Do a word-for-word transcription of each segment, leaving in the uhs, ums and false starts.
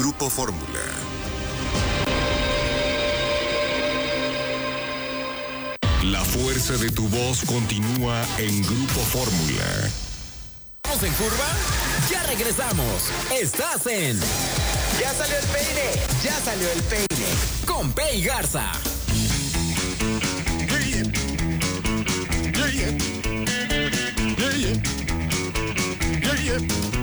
Grupo Fórmula. La fuerza de tu voz continúa en Grupo Fórmula. ¿Estamos en curva? Ya regresamos. Estás en... Ya salió el peine, ya salió el peine. Con Pei Garza. Yeah, yeah. Yeah, yeah. Yeah, yeah. Yeah, yeah.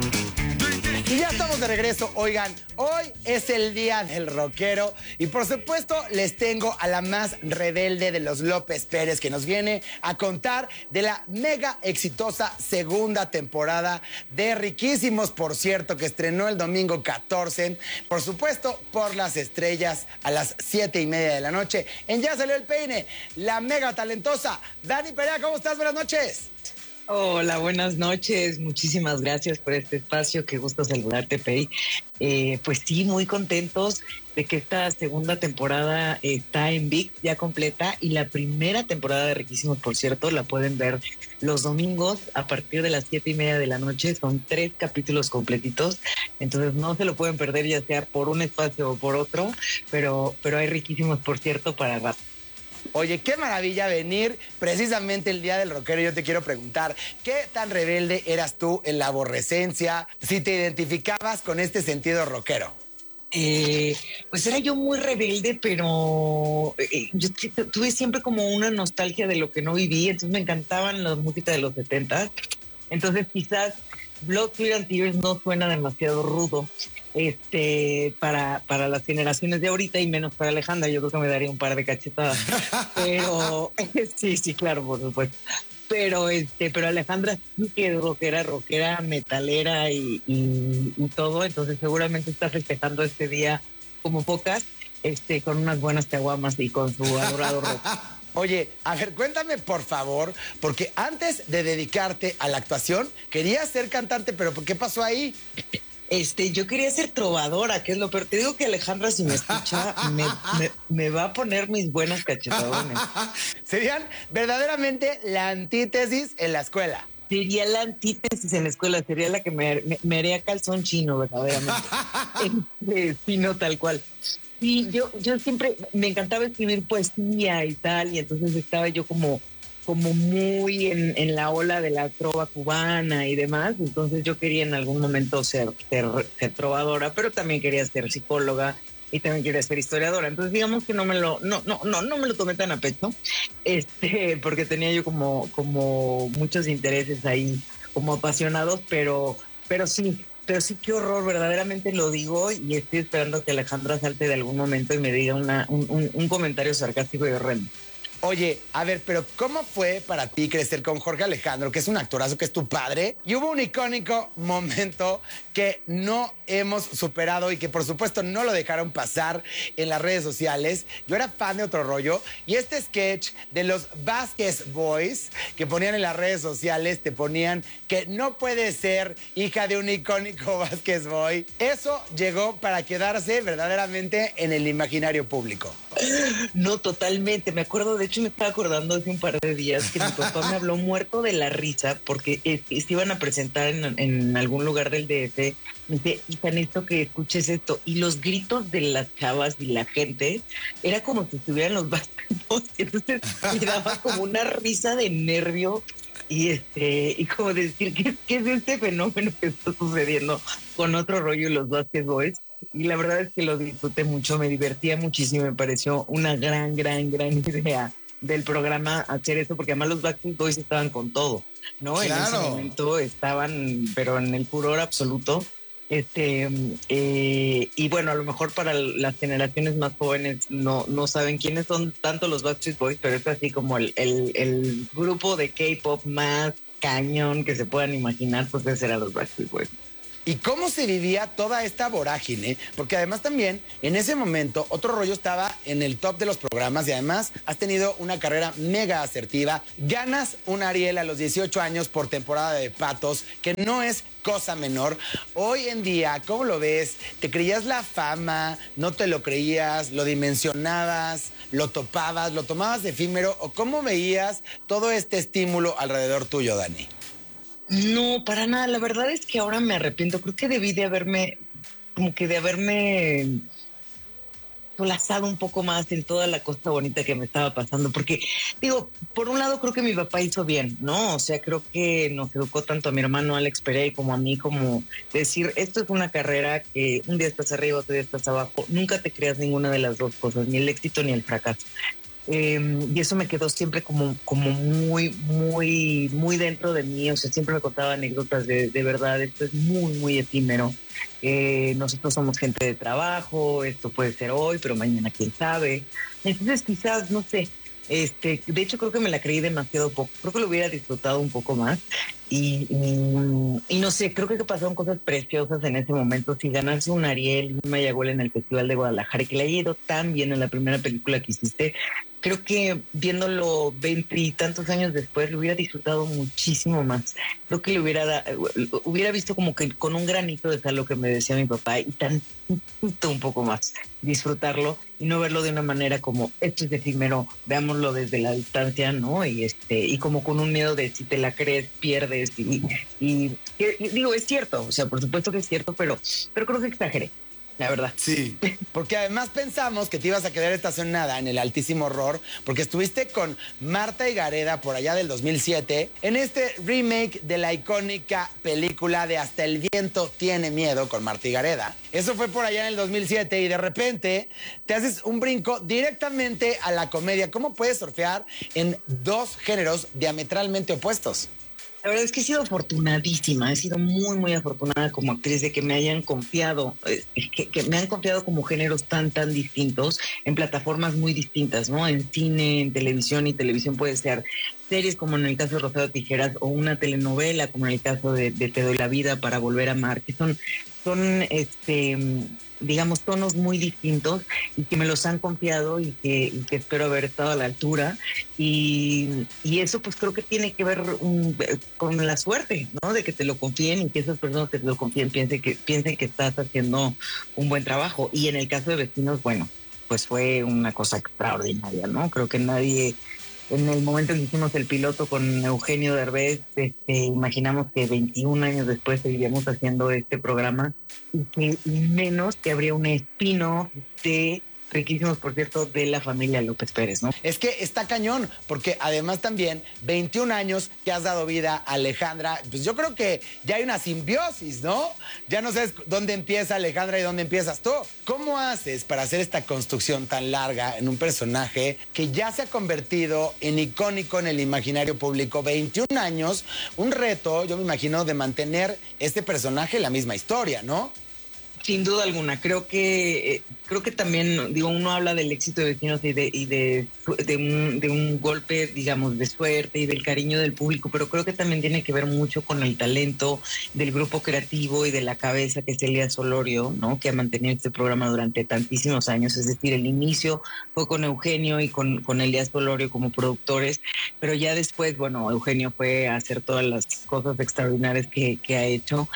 Y ya estamos de regreso. Oigan, hoy es el día del rockero y por supuesto les tengo a la más rebelde de los López Pérez, que nos viene a contar de la mega exitosa segunda temporada de Riquísimos, por cierto, que estrenó el domingo catorce, por supuesto, por las estrellas a las siete y media de la noche. En Ya Salió el Peine, la mega talentosa Dani Perea. ¿Cómo estás? Buenas noches. Hola, buenas noches. Muchísimas gracias por este espacio. Qué gusto saludarte, Pei. Eh, pues sí, muy contentos de que esta segunda temporada está en V I X ya completa, y la primera temporada de Riquísimos, por cierto, la pueden ver los domingos a partir de las siete y media de la noche. Son tres capítulos completitos, entonces no se lo pueden perder, ya sea por un espacio o por otro, pero, pero hay Riquísimos, por cierto, para rato. Oye, qué maravilla venir precisamente el día del rockero. Yo te quiero preguntar, ¿qué tan rebelde eras tú en la aborrecencia? Si te identificabas con este sentido rockero. Eh, pues era yo muy rebelde, pero eh, yo t- tuve siempre como una nostalgia de lo que no viví, entonces me encantaban las músicas de los setenta. Entonces quizás Blood, Sweat and Tears no suena demasiado rudo este para, para las generaciones de ahorita, y menos para Alejandra. Yo creo que me daría un par de cachetadas. Pero sí, sí, claro, por supuesto. Pero este, pero Alejandra sí que es rockera, rockera, metalera y, y, y todo. Entonces seguramente está festejando este día como pocas, este, con unas buenas caguamas y con su adorado rock. Oye, a ver, cuéntame por favor, porque antes de dedicarte a la actuación, querías ser cantante, pero ¿qué pasó ahí? Este, yo quería ser trovadora, que es lo peor. Te digo que Alejandra, si me escucha, me, me, me va a poner mis buenos cachetadones. Serían verdaderamente la antítesis en la escuela. Sería la antítesis en la escuela, sería la que me, me, me haría calzón chino, verdaderamente. eh, sí, no, tal cual. Sí, yo, yo siempre me encantaba escribir poesía y tal, y entonces estaba yo como, como muy en, en la ola de la trova cubana y demás. Entonces yo quería en algún momento ser, ser, ser trovadora, pero también quería ser psicóloga y también quería ser historiadora. Entonces digamos que no me lo, no, no, no, no me lo tomé tan a pecho, este, porque tenía yo como, como muchos intereses ahí, como apasionados, pero, pero sí. Pero sí, qué horror, verdaderamente lo digo, y estoy esperando que Alejandra salte de algún momento y me diga una, un, un, un comentario sarcástico y horrendo. Oye, a ver, pero ¿cómo fue para ti crecer con Jorge Alejandro, que es un actorazo, que es tu padre? Y hubo un icónico momento que no hemos superado y que por supuesto no lo dejaron pasar en las redes sociales. Yo era fan de Otro Rollo, y este sketch de los Vázquez Boys que ponían en las redes sociales, te ponían que no puede ser hija de un icónico Vázquez Boy. Eso llegó para quedarse verdaderamente en el imaginario público. No, totalmente. Me acuerdo, de hecho me estaba acordando hace un par de días que mi papá me habló muerto de la risa porque eh, se iban a presentar en, en algún lugar del D F. Me dice, hija, necesito que escuches esto. Y los gritos de las chavas y la gente era como si estuvieran los bastos. Entonces me daba como una risa de nervio. Y este, y como decir, ¿qué, qué es este fenómeno que está sucediendo con Otro Rollo y los Vázquez Boys? Y la verdad es que lo disfruté mucho, me divertía muchísimo, me pareció una gran, gran, gran idea del programa hacer eso, porque además los Backstreet Boys estaban con todo, ¿no? Claro. En ese momento estaban, pero en el furor absoluto. Este, eh, y bueno, a lo mejor para las generaciones más jóvenes no, no saben quiénes son tanto los Backstreet Boys, pero es así como el, el, el grupo de K-pop más cañón que se puedan imaginar, pues ese era los Backstreet Boys. ¿Y cómo se vivía toda esta vorágine? Porque además también, en ese momento, Otro Rollo estaba en el top de los programas, y además has tenido una carrera mega asertiva. Ganas un Ariel a los dieciocho años por temporada de Patos, que no es cosa menor. Hoy en día, ¿cómo lo ves? ¿Te creías la fama? ¿No te lo creías? ¿Lo dimensionabas? ¿Lo topabas? ¿Lo tomabas de efímero? ¿O cómo veías todo este estímulo alrededor tuyo, Dani? No, para nada. La verdad es que ahora me arrepiento. Creo que debí de haberme como que de haberme solazado un poco más en toda la cosa bonita que me estaba pasando, porque digo, por un lado creo que mi papá hizo bien, ¿no? O sea, creo que nos educó tanto a mi hermano Alex Perey como a mí, como decir, esto es una carrera que un día estás arriba, otro día estás abajo, nunca te creas ninguna de las dos cosas, ni el éxito ni el fracaso. Eh, y eso me quedó siempre como, como muy, muy, muy dentro de mí. O sea, siempre me contaba anécdotas de, de verdad, esto es muy, muy efímero. Eh, nosotros somos gente de trabajo, esto puede ser hoy, pero mañana quién sabe. Entonces quizás, no sé, este, de hecho creo que me la creí demasiado poco. Creo que lo hubiera disfrutado un poco más. Y, y, y no sé, creo que pasaron cosas preciosas en ese momento. Si ganarse un Ariel y un Mayagüel en el Festival de Guadalajara y que le haya ido tan bien en la primera película que hiciste, creo que viéndolo veinte y tantos años después lo hubiera disfrutado muchísimo más. Creo que le hubiera da, hubiera visto como que con un granito de sal lo que me decía mi papá y tantito un poco más disfrutarlo y no verlo de una manera como esto es efímero, veámoslo desde la distancia, ¿no? Y este y como con un miedo de si te la crees pierdes y, y, y digo es cierto, o sea por supuesto que es cierto, pero pero creo que exageré. La verdad. Sí, porque además pensamos que te ibas a quedar estacionada en el altísimo horror, porque estuviste con Marta y Gareda por allá del dos mil siete en este remake de la icónica película de Hasta el viento tiene miedo con Marta y Gareda. Eso fue por allá en el dos mil siete y de repente te haces un brinco directamente a la comedia. ¿Cómo puedes surfear en dos géneros diametralmente opuestos? La verdad es que he sido afortunadísima, he sido muy, muy afortunada como actriz de que me hayan confiado, eh, que, que me han confiado como géneros tan, tan distintos, en plataformas muy distintas, ¿no? En cine, en televisión, y televisión puede ser series como en el caso de Rosario Tijeras o una telenovela como en el caso de, de Te doy la vida para volver a amar, que son, son este... digamos, tonos muy distintos y que me los han confiado y que, y que espero haber estado a la altura. Y, y eso pues creo que tiene que ver um, con la suerte, ¿no? De que te lo confíen y que esas personas que te lo confíen piensen que, piensen que estás haciendo un buen trabajo. Y en el caso de Vecinos, bueno, pues fue una cosa extraordinaria, ¿no? Creo que nadie... En el momento en que hicimos el piloto con Eugenio Derbez, este, imaginamos que veintiún años después seguiríamos haciendo este programa y que menos que habría un spin-off de riquísimos, por cierto, de la familia López Pérez, ¿no? Es que está cañón, porque además también veintiún años que has dado vida a Alejandra, pues yo creo que ya hay una simbiosis, ¿no? Ya no sabes dónde empieza Alejandra y dónde empiezas tú. ¿Cómo haces para hacer esta construcción tan larga en un personaje que ya se ha convertido en icónico en el imaginario público? veintiún años, un reto, yo me imagino, de mantener este personaje en la misma historia, ¿no? Sin duda alguna, creo que eh, creo que también, digo, uno habla del éxito de Vecinos y de y de, de, un, de un golpe, digamos, de suerte y del cariño del público, pero creo que también tiene que ver mucho con el talento del grupo creativo y de la cabeza que es Elías Olorio, ¿no? Que ha mantenido este programa durante tantísimos años, es decir, el inicio fue con Eugenio y con, con Elías Olorio como productores, pero ya después, bueno, Eugenio fue a hacer todas las cosas extraordinarias que, que ha hecho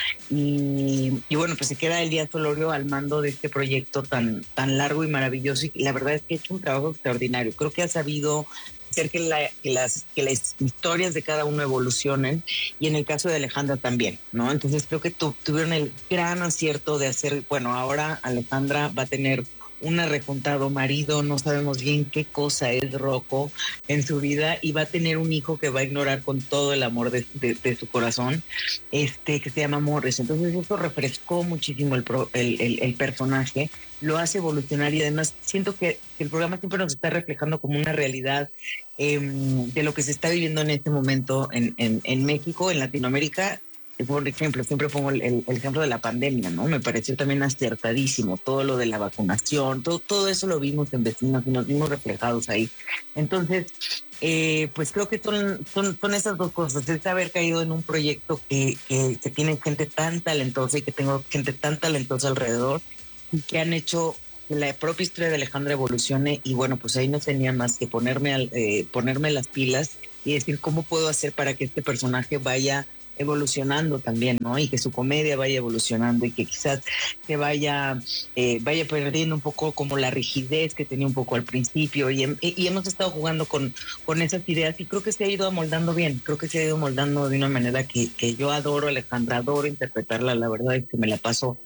y, y bueno, pues se queda Elías Olorio al mando de este proyecto tan, tan largo y maravilloso, y la verdad es que ha hecho un trabajo extraordinario. Creo que ha sabido hacer que, la, que, las, que las historias de cada uno evolucionen, y en el caso de Alejandra también, ¿no? Entonces creo que tu, tuvieron el gran acierto de hacer, bueno, ahora Alejandra va a tener un arrejuntado marido, no sabemos bien qué cosa es Rocco en su vida, y va a tener un hijo que va a ignorar con todo el amor de, de, de su corazón, este que se llama Morris. Entonces eso refrescó muchísimo el, pro, el, el, el personaje, lo hace evolucionar, y además siento que, que el programa siempre nos está reflejando como una realidad eh, de lo que se está viviendo en este momento en, en, en México, en Latinoamérica. Por ejemplo, siempre pongo el, el, el ejemplo de la pandemia, ¿no? Me pareció también acertadísimo todo lo de la vacunación, todo, todo eso lo vimos en Vecinos y nos vimos reflejados ahí. Entonces, eh, pues creo que son, son, son esas dos cosas, es haber caído en un proyecto que, que, que tiene gente tan talentosa y que tengo gente tan talentosa alrededor y que han hecho que la propia historia de Alejandra evolucione, y bueno, pues ahí no tenía más que ponerme, al, eh, ponerme las pilas y decir cómo puedo hacer para que este personaje vaya evolucionando también, ¿no? Y que su comedia vaya evolucionando y que quizás se vaya eh, vaya perdiendo un poco como la rigidez que tenía un poco al principio, y, y hemos estado jugando con, con esas ideas, y creo que se ha ido amoldando bien, creo que se ha ido amoldando de una manera que, que yo adoro, Alejandra, adoro interpretarla, la verdad es que me la paso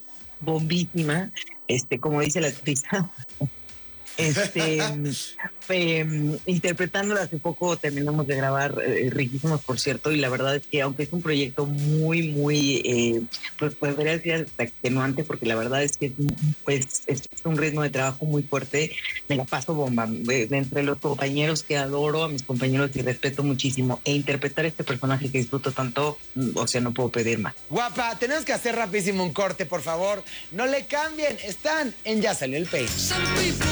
bombísima, este, como dice la actriz. Este, eh, interpretándola hace poco terminamos de grabar, eh, riquísimos por cierto, y la verdad es que aunque es un proyecto muy, muy, eh, pues podría decir extenuante, porque la verdad es que pues, es un ritmo de trabajo muy fuerte, me la paso bomba, de, de entre los compañeros que adoro, a mis compañeros que respeto muchísimo, e interpretar este personaje que disfruto tanto, o sea, no puedo pedir más. Guapa, tenemos que hacer rapidísimo un corte, por favor, no le cambien, están en Ya Salió el Peine.